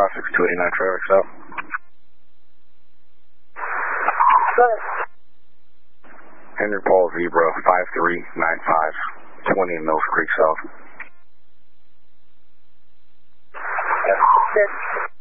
6289 traffic south. Henry Paul Zebra 5395, 20 in Mills Creek South. Yes.